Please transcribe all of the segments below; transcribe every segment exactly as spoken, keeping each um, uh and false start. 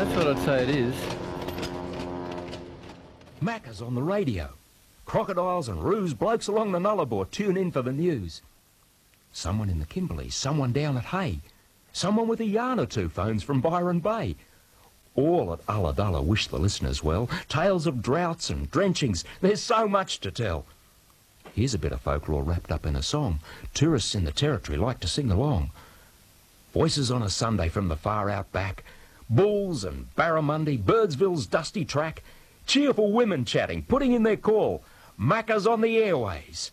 That's what I'd say it is. Macca's on the radio. Crocodiles and roos, blokes along the Nullarbor tune in for the news. Someone in the Kimberleys, someone down at Hay, someone with a yarn or two phones from Byron Bay. All at Ulladulla wish the listeners well. Tales of droughts and drenchings. There's so much to tell. Here's a bit of folklore wrapped up in a song. Tourists in the territory like to sing along. Voices on a Sunday from the far outback. Bulls and barramundi, Birdsville's dusty track. Cheerful women chatting, putting in their call. Macca's on the airways.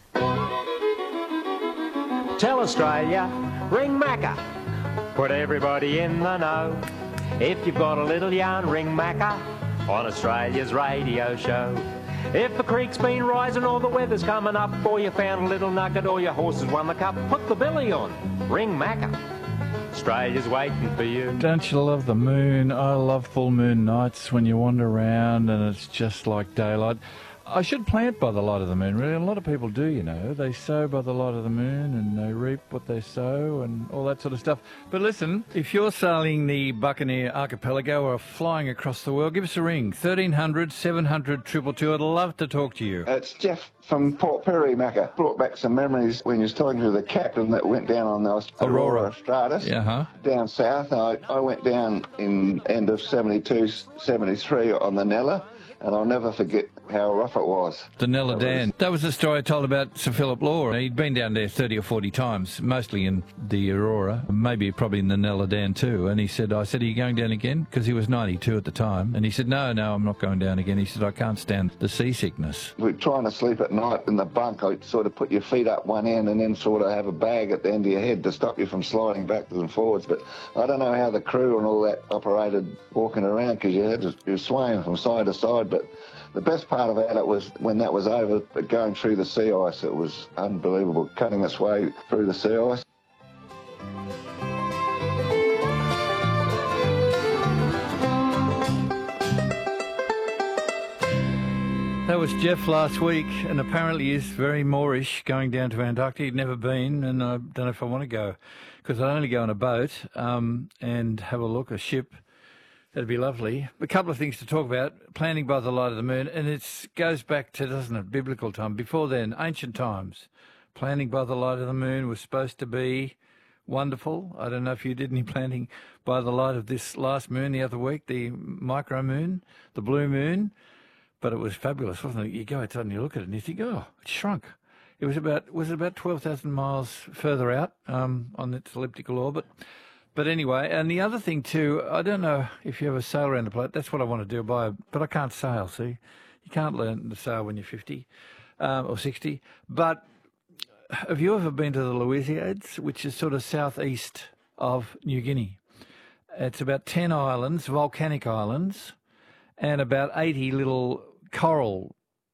Tell Australia, ring Macca. Put everybody in the know. If you've got a little yarn, ring Macca on Australia's radio show. If the creek's been rising or the weather's coming up, or you found a little nugget or your horse has won the cup, put the billy on, ring Macca. Australia's waiting for you. Don't you love the moon? I love full moon nights when you wander around and it's just like daylight. I should plant by the light of the moon, really. A lot of people do, you know. They sow by the light of the moon and they reap what they sow and all that sort of stuff. But listen, if you're sailing the Buccaneer Archipelago or flying across the world, give us a ring. thirteen hundred, seven hundred, two two two. I'd love to talk to you. It's Jeff from Port Perry, Macca. Brought back some memories when you was talking to the captain that went down on the Aurora, Aurora Stratus. Yeah, huh? Down south. I, I went down in end of seventy-two, seventy-three on the Nella. And I'll never forget how rough it was. The Nella Dan. That was the story I told about Sir Philip Law. He'd been down there thirty or forty times, mostly in the Aurora, maybe probably in the Nella Dan too. And he said, I said, are you going down again? Because he was ninety-two at the time. And he said, no, no, I'm not going down again. He said, I can't stand the seasickness. We're trying to sleep at night in the bunk. I sort of put your feet up one end and then sort of have a bag at the end of your head to stop you from sliding backwards and forwards. But I don't know how the crew and all that operated walking around, because you had to, you were swaying from side to side. But the best part about it was when that was over, going through the sea ice. It was unbelievable, cutting its way through the sea ice. That was Jeff last week, and apparently is very Moorish, going down to Antarctica. He'd never been, and I don't know if I want to go, because I'd only go on a boat um, and have a look, a ship. That'd be lovely. A couple of things to talk about. Planning by the light of the moon, and it goes back to, doesn't it, biblical time. Before then, ancient times. Planning by the light of the moon was supposed to be wonderful. I don't know if you did any planning by the light of this last moon the other week, the micro moon, the blue moon, but it was fabulous, wasn't it? You go outside and you look at it and you think, oh, it shrunk. It was about, was it about twelve thousand miles further out um, on its elliptical orbit? But anyway, and the other thing too, I don't know if you ever sail around the planet. That's what I want to do, by, but I can't sail, see? You can't learn to sail when you're fifty um, or sixty. But have you ever been to the Louisiades, which is sort of southeast of New Guinea? It's about ten islands, volcanic islands, and about eighty little coral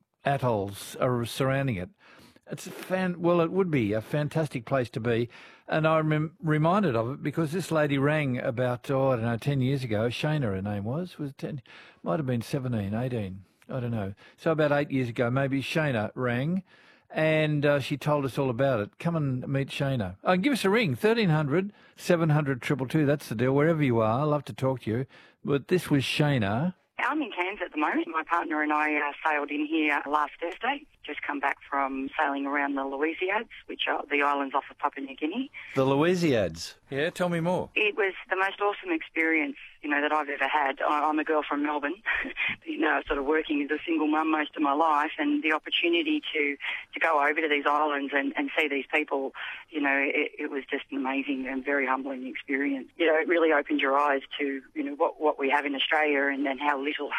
atolls are surrounding it. It's a fan. Well, it would be a fantastic place to be. And I'm rem- reminded of it because this lady rang about, oh, I don't know, ten years ago. Shana, her name was, was ten, might have been seventeen, eighteen, I don't know. So about eight years ago, maybe Shana rang and uh, she told us all about it. Come and meet Shana. Oh, give us a ring, thirteen hundred, seven hundred, two two two. That's the deal, wherever you are. I'd love to talk to you. But this was Shana. I'm in Cairns at the moment. My partner and I uh, sailed in here last Thursday. Just come back from sailing around the Louisiades, which are the islands off of Papua New Guinea. The Louisiades? Yeah, tell me more. It was the most awesome experience, you know, that I've ever had. I, I'm a girl from Melbourne, you know, sort of working as a single mum most of my life, and the opportunity to, to go over to these islands and, and see these people, you know, it, it was just an amazing and very humbling experience. You know, it really opened your eyes to, you know, what, what we have in Australia and then how little